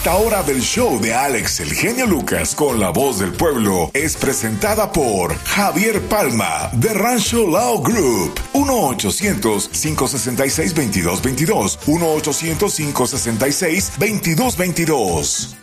Esta hora del show de Alex el Genio Lucas con la voz del pueblo es presentada por Javier Palma de Rancho Lao Group. 1-800-566-2222. 1-800-566-2222.